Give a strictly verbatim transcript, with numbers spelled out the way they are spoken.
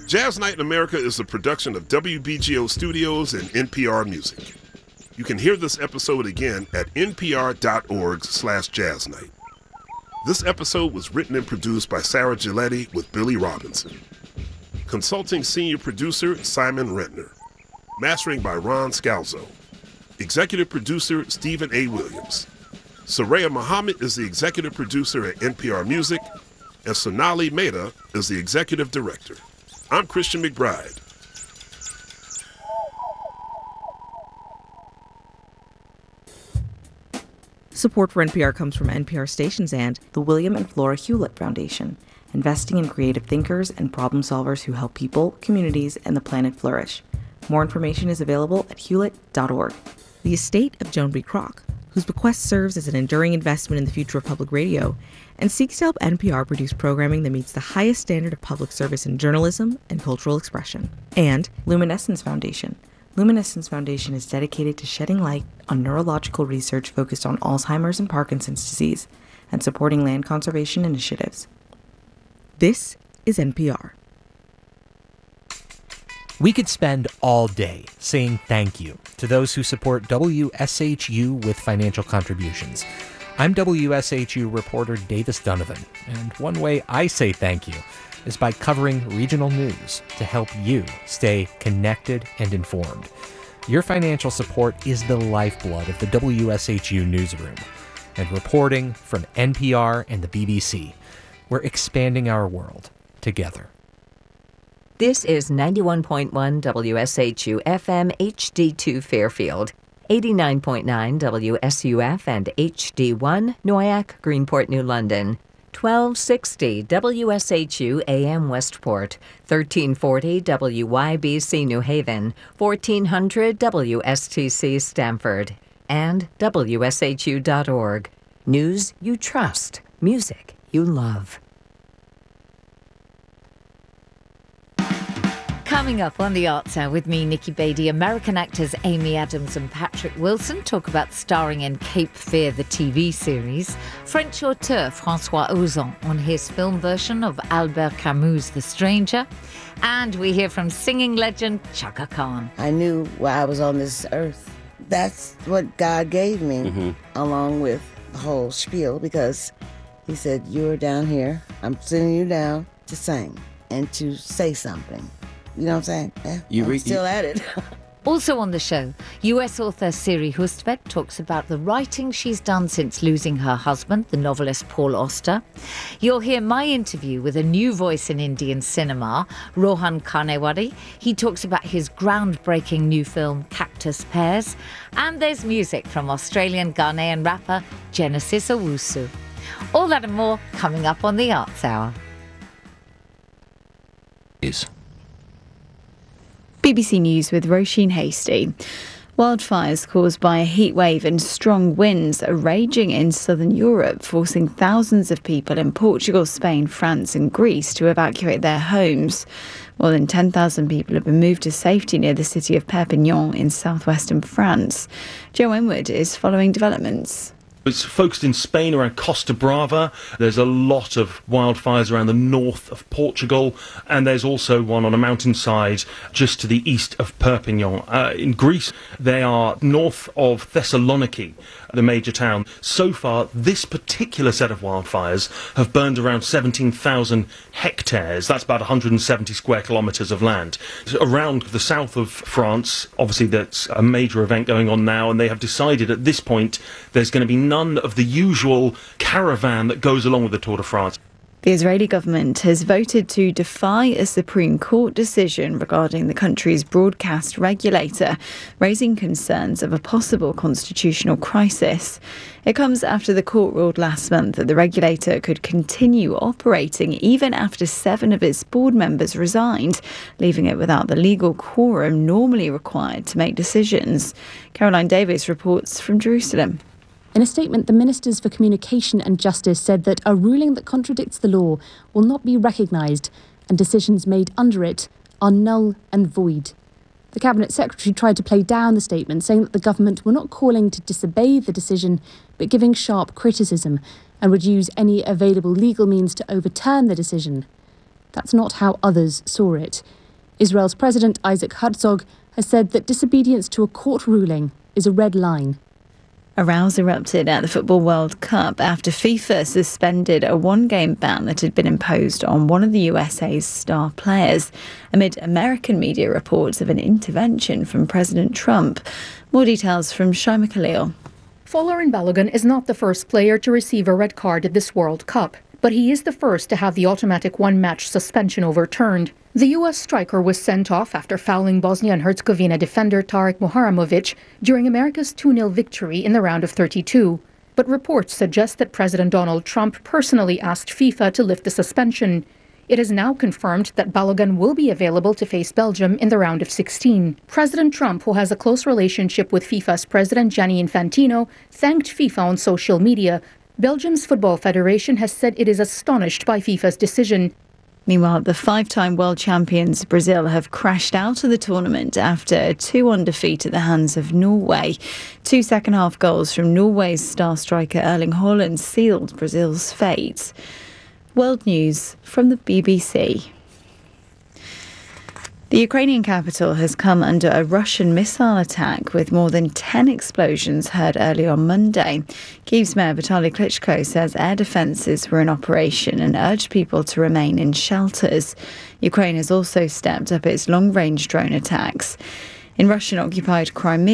Jazz Night in America is a production of W B G O Studios and N P R Music. You can hear this episode again at npr.org slash jazznight. This episode was written and produced by Sarah Giletti with Billy Robinson. Consulting senior producer Simon Rentner. Mastering by Ron Scalzo. Executive producer Stephen A. Williams. Soraya Muhammad is the executive producer at N P R Music, and Sonali Mehta is the executive director. I'm Christian McBride. Support for N P R comes from N P R stations and the William and Flora Hewlett Foundation, investing in creative thinkers and problem solvers who help people, communities, and the planet flourish. More information is available at hewlett dot org. The estate of Joan B. Kroc, whose bequest serves as an enduring investment in the future of public radio and seeks to help N P R produce programming that meets the highest standard of public service in journalism and cultural expression. And Luminescence Foundation. Luminescence Foundation is dedicated to shedding light on neurological research focused on Alzheimer's and Parkinson's disease and supporting land conservation initiatives. This is N P R. We could spend all day saying thank you to those who support W S H U with financial contributions. I'm W S H U reporter Davis Donovan, and one way I say thank you is by covering regional news to help you stay connected and informed. Your financial support is the lifeblood of the W S H U newsroom. And reporting from N P R and the B B C, we're expanding our world together. This is ninety-one point one W S H U F M H D two Fairfield, eighty-nine point nine W S U F and H D one Noyac, Greenport, New London, twelve sixty W S H U A M Westport, thirteen forty W Y B C New Haven, fourteen hundred W S T C Stamford, and W S H U dot org. News you trust, music you love. Coming up on the Arts Hour with me, Nikki Beatty, American actors Amy Adams and Patrick Wilson talk about starring in Cape Fear, the T V series. French auteur François Ozon on his film version of Albert Camus' The Stranger. And we hear from singing legend Chaka Khan. I knew why I was on this earth. That's what God gave me, mm-hmm. along with the whole spiel, because he said, you're down here, I'm sending you down to sing and to say something. You know what I'm saying? Yeah, you I'm re- still you- at it. Also on the show, U S author Siri Hustvedt talks about the writing she's done since losing her husband, the novelist Paul Auster. You'll hear my interview with a new voice in Indian cinema, Rohan Karnewari. He talks about his groundbreaking new film, Cactus Pears. And there's music from Australian Ghanaian rapper Genesis Owusu. All that and more coming up on the Arts Hour. Is. B B C News with Roisin Hasty. Wildfires caused by a heat wave and strong winds are raging in southern Europe, forcing thousands of people in Portugal, Spain, France and Greece to evacuate their homes. More than ten thousand people have been moved to safety near the city of Perpignan in southwestern France. Joe Winwood is following developments. It's focused in Spain around Costa Brava. There's a lot of wildfires around the north of Portugal, and there's also one on a mountainside just to the east of Perpignan. Uh, in Greece, they are north of Thessaloniki, the major town. So far, this particular set of wildfires have burned around seventeen thousand hectares. That's about one hundred seventy square kilometres of land. Around the south of France, obviously that's a major event going on now, and they have decided at this point there's going to be none of the usual caravan that goes along with the Tour de France. The Israeli government has voted to defy a Supreme Court decision regarding the country's broadcast regulator, raising concerns of a possible constitutional crisis. It comes after the court ruled last month that the regulator could continue operating even after seven of its board members resigned, leaving it without the legal quorum normally required to make decisions. Caroline Davis reports from Jerusalem. In a statement, the Ministers for Communication and Justice said that a ruling that contradicts the law will not be recognised and decisions made under it are null and void. The Cabinet Secretary tried to play down the statement, saying that the government were not calling to disobey the decision, but giving sharp criticism and would use any available legal means to overturn the decision. That's not how others saw it. Israel's President Isaac Herzog has said that disobedience to a court ruling is a red line. A rows erupted at the Football World Cup after FIFA suspended a one-game ban that had been imposed on one of the U S A's star players, amid American media reports of an intervention from President Trump. More details from Shaima Khalil. Folarin Balogun is not the first player to receive a red card at this World Cup, but he is the first to have the automatic one-match suspension overturned. The U S striker was sent off after fouling Bosnia and Herzegovina defender Tarek Muharamovic during America's two nil victory in the round of thirty-two. But reports suggest that President Donald Trump personally asked FIFA to lift the suspension. It is now confirmed that Balogun will be available to face Belgium in the round of sixteen. President Trump, who has a close relationship with FIFA's president Gianni Infantino, thanked FIFA on social media. Belgium's Football Federation has said it is astonished by FIFA's decision. Meanwhile, the five-time world champions Brazil have crashed out of the tournament after a two one defeat at the hands of Norway. Two second-half goals from Norway's star striker Erling Haaland sealed Brazil's fate. World news from the B B C. The Ukrainian capital has come under a Russian missile attack with more than ten explosions heard early on Monday. Kyiv's Mayor Vitaly Klitschko says air defences were in operation and urged people to remain in shelters. Ukraine has also stepped up its long-range drone attacks. In Russian-occupied Crimea,